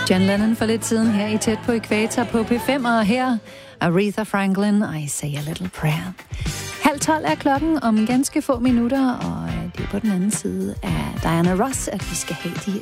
John Lennon for lidt siden her i Tæt på Ækvator på P5, og her Aretha Franklin, I Say a Little Prayer. 11:30 er klokken om ganske få minutter, og det er på den anden side af Diana Ross, at vi skal have de